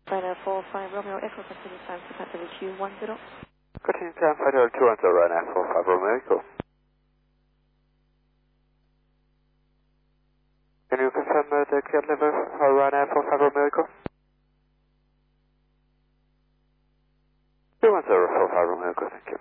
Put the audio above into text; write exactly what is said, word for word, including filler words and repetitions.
Ryanair four five Romeo Echo, continue time to contact W Q one zero. Continue time Federal two one zero Ryanair four five Romeo Echo. Can you confirm uh, the cleared level for Ryanair four five Romeo Echo? two one zero four five Romeo Echo, thank you.